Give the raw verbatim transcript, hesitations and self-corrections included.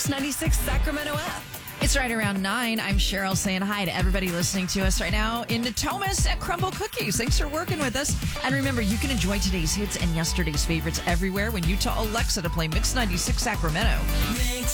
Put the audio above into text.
ninety-six Sacramento app. It's right around nine. I'm Cheryl saying hi to everybody listening to us right now in Natomas at Crumble Cookies. Thanks for working with us. And remember, you can enjoy today's hits and yesterday's favorites everywhere when you tell Alexa to play Mix ninety-six Sacramento. Mix